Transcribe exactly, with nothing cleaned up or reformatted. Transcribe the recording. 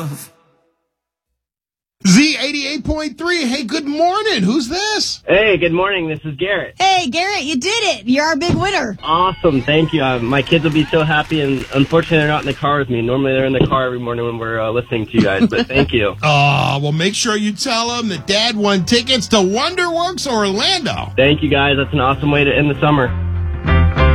love. Z eighty-eight point three. Hey, good morning. Who's this? Hey, good morning. This is Garrett. Hey, Garrett, you did it. You're our big winner. Awesome. Thank you. Uh, my kids will be so happy, and unfortunately, they're not in the car with me. Normally, they're in the car every morning when we're uh, listening to you guys, but thank you. Oh, well, make sure you tell them that Dad won tickets to Wonderworks Orlando. Thank you, guys. That's an awesome way to end the summer.